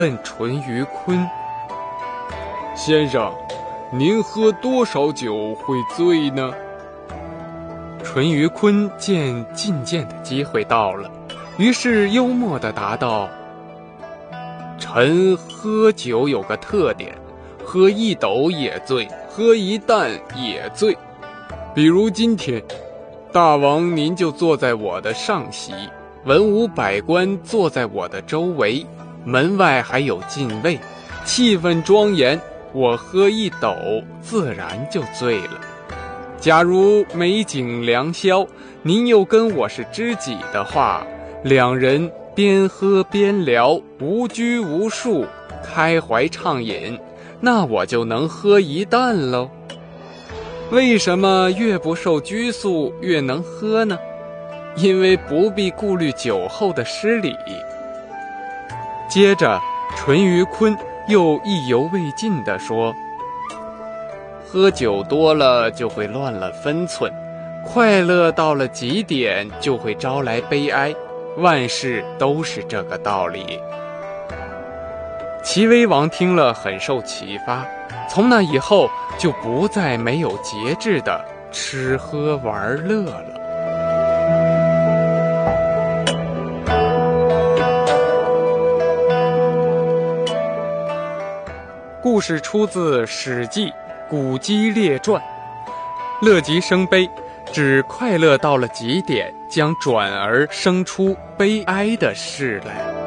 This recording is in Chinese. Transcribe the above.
问淳于髡：先生，您喝多少酒会醉呢？淳于髡见觐见的机会到了，于是幽默地答道：臣喝酒有个特点，喝一斗也醉，喝一担也醉。比如今天，大王您就坐在我的上席，文武百官坐在我的周围，门外还有禁卫，气氛庄严，我喝一斗自然就醉了。假如美景良宵，您又跟我是知己的话，两人边喝边聊，无拘无束，开怀畅饮，那我就能喝一担喽。为什么越不受拘束越能喝呢？因为不必顾虑酒后的失礼。接着淳于髡又意犹未尽地说：喝酒多了就会乱了分寸，快乐到了极点就会招来悲哀，万事都是这个道理。齐威王听了很受启发，从那以后就不再没有节制的吃喝玩乐了。故事出自《史记·古姬列传》，乐极生悲，指快乐到了极点，将转而生出悲哀的事来。